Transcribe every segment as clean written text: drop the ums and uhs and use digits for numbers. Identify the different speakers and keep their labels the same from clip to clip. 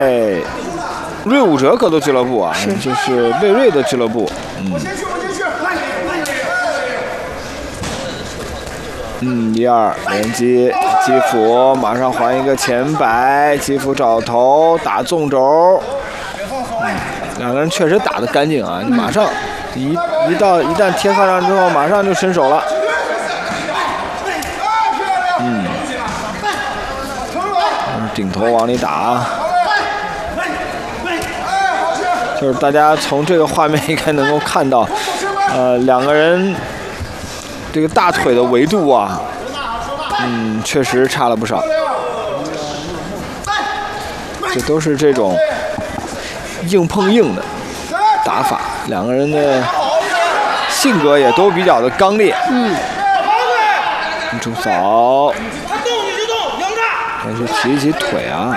Speaker 1: 瑞武哲格斗俱乐部啊，就是魏瑞的俱乐部。1-2连击，基辅马上还一个前摆，基辅找头打纵轴。两个人确实打得干净啊，马上一旦贴靠上之后，马上就伸手了。顶头往里打，就是大家从这个画面应该能够看到，两个人这个大腿的维度啊，确实差了不少。这都是这种硬碰硬的打法，两个人的性格也都比较的刚烈。中扫。但是提起腿啊，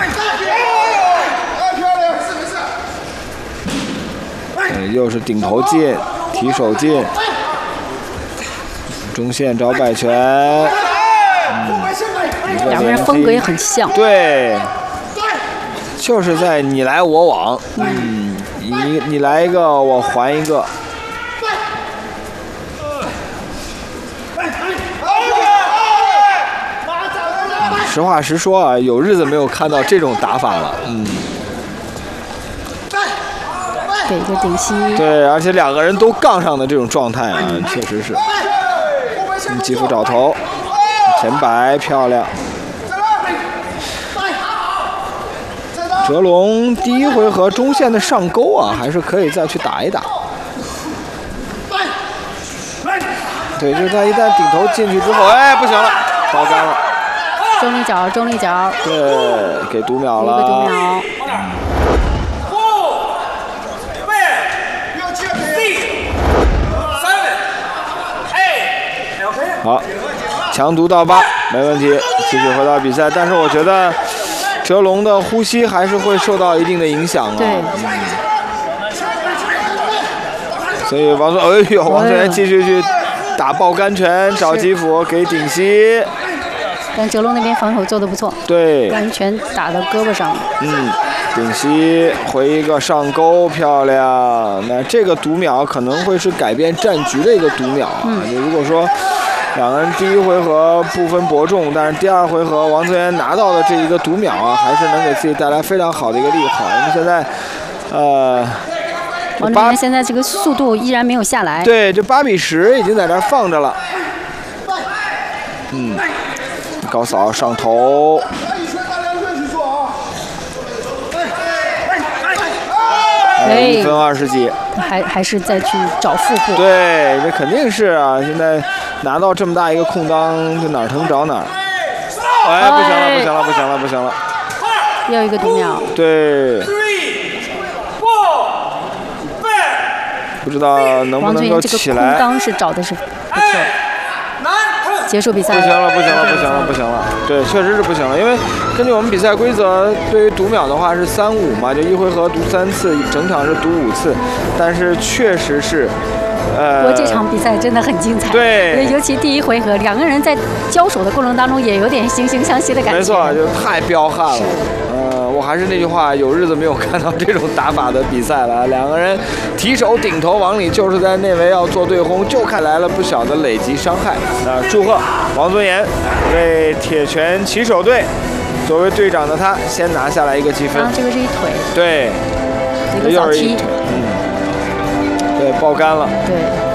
Speaker 1: 又是顶头进，提手进，中线找摆拳，
Speaker 2: 两个人风格也很像。
Speaker 1: 对，就是在你来我往，你来一个我还一个。实话实说啊，有日子没有看到这种打法了。
Speaker 2: 给一个顶膝。
Speaker 1: 对，而且两个人都杠上的这种状态啊，确实是。基辅找头，前摆漂亮。哲龙第一回合中线的上勾啊，还是可以再去打一打。对，就是他一旦顶头进去之后，不行了，爆杆了。
Speaker 2: 中立角，中立角。
Speaker 1: 对，给读秒了。
Speaker 2: 一个读秒。
Speaker 1: 好，强读到8，没问题，继续回到比赛。但是我觉得哲龙的呼吸还是会受到一定的影响啊。
Speaker 2: 对。
Speaker 1: 所以王宗源继续去打爆杆拳，找基辅给顶膝。
Speaker 2: 但哲龙那边防守做得不错，
Speaker 1: 对，
Speaker 2: 完全打到胳膊上了。
Speaker 1: 顶膝回一个上勾，漂亮。那这个读秒可能会是改变战局的一个读秒啊。如果说两个人第一回合不分伯仲，但是第二回合王泽源拿到的这一个读秒啊，还是能给自己带来非常好的一个利好。因为现在，
Speaker 2: 王泽源现在这个速度依然没有下来。
Speaker 1: 对，这8-10已经在这儿放着了。高扫上头。1分20几，
Speaker 2: 还是再去找腹部。
Speaker 1: 对，这肯定是啊！现在拿到这么大一个空当，就哪儿疼找哪儿。不行了，不行了，不行了，不行了！
Speaker 2: 又一个读秒。
Speaker 1: 对。不知道能不能够起来。
Speaker 2: 这个空当是找的是不错。结束比赛。
Speaker 1: 不行了，不行了，不行了，不行了！对，确实是不行了，因为根据我们比赛规则，对于读秒的话是3-5嘛，就一回合读3次，整场是读5次，但是确实是，
Speaker 2: 不过这场比赛真的很精彩。
Speaker 1: 对，
Speaker 2: 尤其第一回合，两个人在交手的过程当中也有点惺惺相惜的感觉。
Speaker 1: 没错，就太彪悍了。我还是那句话，有日子没有看到这种打法的比赛了。两个人提手顶头往里，就是在内围要做对轰，就看来了不小的累积伤害。祝贺王尊严为铁拳骑手队作为队长的他，先拿下来一个积分。
Speaker 2: 这个是一腿。
Speaker 1: 对，
Speaker 2: 一个早踢。
Speaker 1: 对，爆杆了。
Speaker 2: 对。